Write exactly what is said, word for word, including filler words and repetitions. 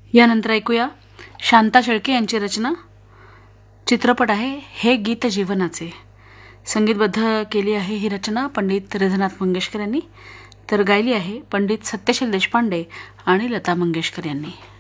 यानंतर ऐकूया शांता शेळके यांची रचना. चित्रपट आहे हे गीत जीवनाचे. संगीतबद्ध केली आहे ही रचना पंडित हृदयनाथ मंगेशकर यांनी, तर गायली आहे पंडित सत्यशील देशपांडे आणि लता मंगेशकर यांनी.